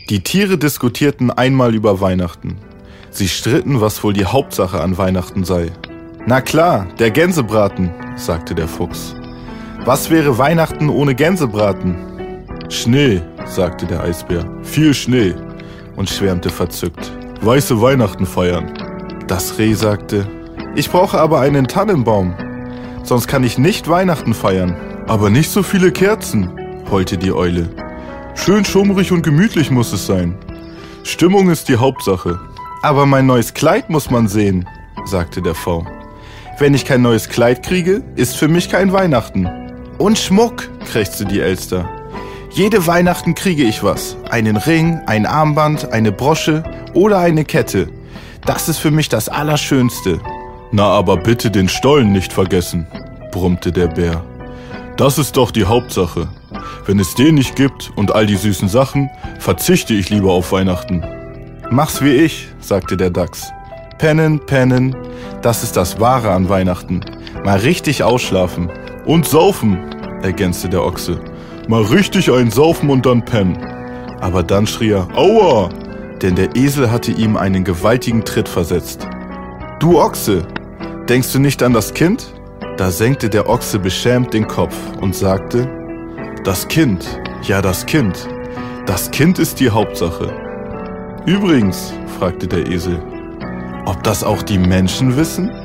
Die Tiere diskutierten einmal über Weihnachten. Sie stritten, was wohl die Hauptsache an Weihnachten sei. »Na klar, der Gänsebraten«, sagte der Fuchs. »Was wäre Weihnachten ohne Gänsebraten?« »Schnee«, sagte der Eisbär. »Viel Schnee«, und schwärmte verzückt. »Weiße Weihnachten feiern.« Das Reh sagte: »Ich brauche aber einen Tannenbaum, sonst kann ich nicht Weihnachten feiern.« »Aber nicht so viele Kerzen«, heulte die Eule. »Schön schummrig und gemütlich muss es sein. Stimmung ist die Hauptsache.« »Aber mein neues Kleid muss man sehen«, sagte der V. »Wenn ich kein neues Kleid kriege, ist für mich kein Weihnachten.« »Und Schmuck«, krächzte die Elster. »Jede Weihnachten kriege ich was. Einen Ring, ein Armband, eine Brosche oder eine Kette. Das ist für mich das Allerschönste.« »Na, aber bitte den Stollen nicht vergessen«, brummte der Bär. »Das ist doch die Hauptsache. Wenn es den nicht gibt und all die süßen Sachen, verzichte ich lieber auf Weihnachten.« »Mach's wie ich«, sagte der Dachs. »Pennen, pennen, das ist das Wahre an Weihnachten. Mal richtig ausschlafen.« »Und saufen«, ergänzte der Ochse. »Mal richtig einsaufen und dann pennen.« Aber dann schrie er: »Aua!«, denn der Esel hatte ihm einen gewaltigen Tritt versetzt. »Du Ochse, denkst du nicht an das Kind?« Da senkte der Ochse beschämt den Kopf und sagte: »Das Kind, ja das Kind. Das Kind ist die Hauptsache.« »Übrigens«, fragte der Esel, »ob das auch die Menschen wissen?«